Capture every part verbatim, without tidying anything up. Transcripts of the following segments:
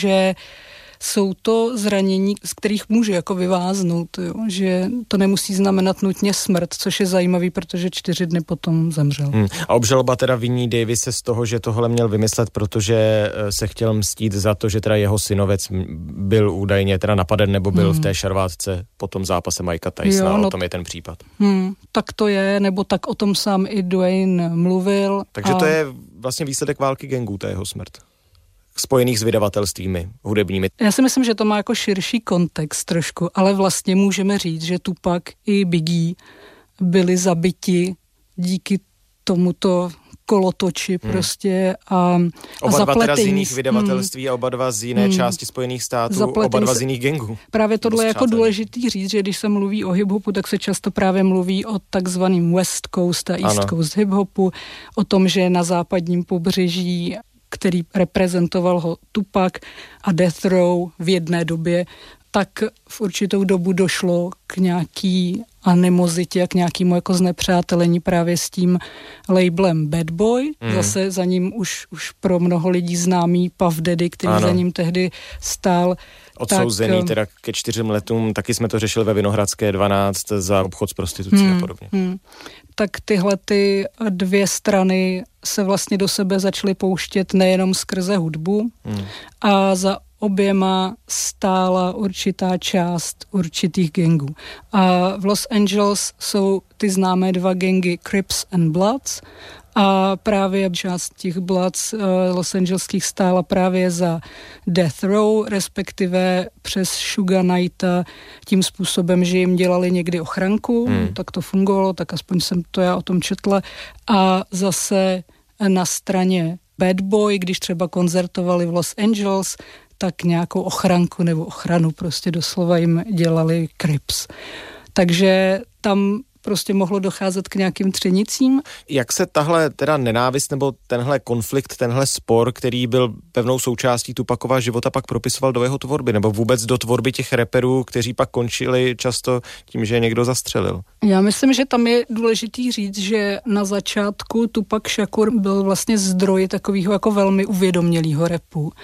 protože jsou to zranění, z kterých může jako vyváznout, jo? Že to nemusí znamenat nutně smrt, což je zajímavý, protože čtyři dny potom zemřel. Hmm. A obžaloba teda viní Davise z toho, že tohle měl vymyslet, protože se chtěl mstít za to, že teda jeho synovec byl údajně teda napaden nebo byl hmm. v té šarvátce po tom zápase Mikea Tysona, jo, no, o tom je ten případ. Hmm, tak to je, nebo tak o tom sám i Dwayne mluvil. Takže a... to je vlastně výsledek války gangů, ta jeho smrt. Spojených s vydavatelstvími hudebními. Já si myslím, že to má jako širší kontext trošku, ale vlastně můžeme říct, že Tupac i Biggie byli zabiti díky tomuto kolotoči hmm. prostě a, a oba dva teda z zapletení. jiných vydavatelství a oba dva z jiné hmm. části Spojených států, zapletení oba dva z jiných gangů. Právě tohle je jako důležitý říct, že když se mluví o hip-hopu, tak se často právě mluví o takzvaným West Coast a East ano. Coast hip-hopu, o tom, že na západním pobřeží, který reprezentoval ho Tupac a Death Row v jedné době, tak v určitou dobu došlo k nějaký animozitě a k nějakému jako znepřátelení právě s tím labelem Bad Boy. Mm. Zase za ním už, už pro mnoho lidí známý Puff Daddy, který ano. za ním tehdy stál. Odsouzený tak, teda ke čtyřem letům, taky jsme to řešili ve Vinohradské dvanáct za obchod s prostitucí hmm, a podobně. Hmm. Tak tyhle ty dvě strany se vlastně do sebe začaly pouštět nejenom skrze hudbu hmm. a za oběma stála určitá část určitých gangů. A v Los Angeles jsou ty známé dva gangy Crips and Bloods a právě část těch Bloods uh, Los Angeleských stála právě za Death Row, respektive přes Suge Knighta tím způsobem, že jim dělali někdy ochranku, hmm. tak to fungovalo, tak aspoň jsem to já o tom četla. A zase na straně Bad Boy, když třeba koncertovali v Los Angeles, tak nějakou ochranku nebo ochranu prostě doslova jim dělali Crips. Takže tam prostě mohlo docházet k nějakým třenicím. Jak se tahle teda nenávist nebo tenhle konflikt, tenhle spor, který byl pevnou součástí Tupacova života, pak propisoval do jeho tvorby, nebo vůbec do tvorby těch raperů, kteří pak končili často tím, že je někdo zastřelil? Já myslím, že tam je důležitý říct, že na začátku Tupac Shakur byl vlastně zdroj takového jako velmi uvědomělého rapu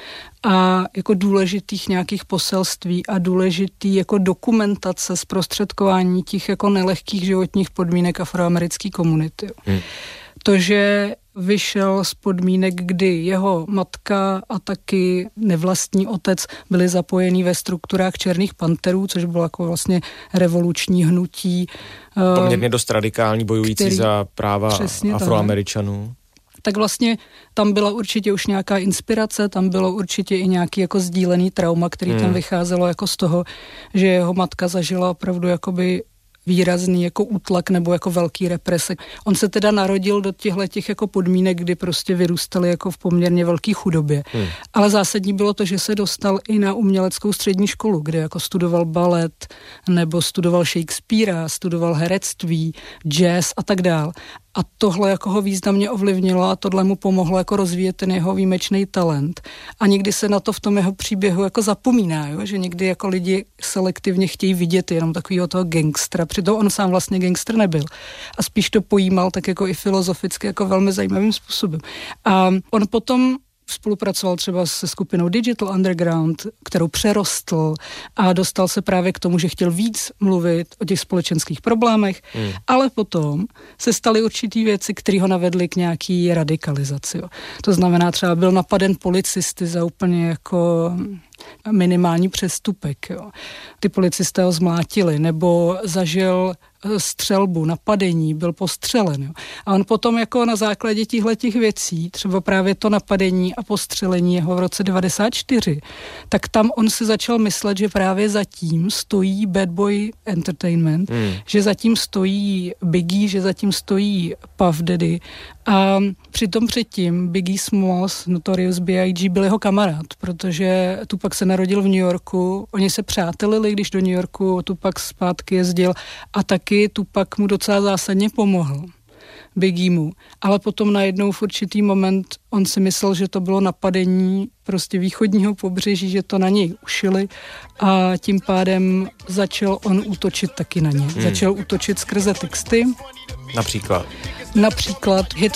a jako důležitých nějakých poselství a důležitý jako dokumentace, zprostředkování těch jako nelehkých životních podmínek afroamerické komunity. Hmm. To, že vyšel z podmínek, kdy jeho matka a taky nevlastní otec byli zapojení ve strukturách Černých panterů, což bylo jako vlastně revoluční hnutí. Poměrně dost radikální, bojující který, za práva Afroameričanů. Tak. tak vlastně tam byla určitě už nějaká inspirace, tam bylo určitě i nějaký jako sdílený trauma, který hmm. tam vycházelo jako z toho, že jeho matka zažila opravdu jakoby výrazný jako útlak nebo jako velký represe. On se teda narodil do těchto těch jako podmínek, kdy prostě vyrůstali jako v poměrně velké chudobě. Hmm. Ale zásadní bylo to, že se dostal i na uměleckou střední školu, kde jako studoval balet nebo studoval Shakespearea, studoval herectví, jazz a tak dál. A tohle jako ho významně ovlivnilo a tohle mu pomohlo jako rozvíjet ten jeho výjimečný talent. A někdy se na to v tom jeho příběhu jako zapomíná, jo? Že někdy jako lidi selektivně chtějí vidět jenom takového toho gangstra. Přitom on sám vlastně gangster nebyl. A spíš to pojímal tak jako i filozoficky jako velmi zajímavým způsobem. A on potom spolupracoval třeba se skupinou Digital Underground, kterou přerostl a dostal se právě k tomu, že chtěl víc mluvit o těch společenských problémech, hmm. ale potom se staly určitý věci, které ho navedly k nějaký radikalizaci. Jo. To znamená, třeba byl napaden policisty za úplně jako minimální přestupek. Jo. Ty policisté ho zmlátili, nebo zažil střelbu, napadení, byl postřelen. Jo. A on potom jako na základě těchto věcí, třeba právě to napadení a postřelení jeho v roce devadesát čtyři, tak tam on si začal myslet, že právě zatím stojí Bad Boy Entertainment, hmm. že zatím stojí Biggie, že zatím stojí Puff Daddy a přitom předtím Biggie Smalls, Notorious B I G byl jeho kamarád, protože Tupac se narodil v New Yorku, oni se přátelili, když do New Yorku Tupac zpátky jezdil a taky Tupac mu docela zásadně pomohl, Biggiemu, ale potom najednou v určitý moment on si myslel, že to bylo napadení prostě východního pobřeží, že to na něj ušili a tím pádem začal on útočit taky na ně. Hmm. Začal útočit skrze texty. Například? Například Hit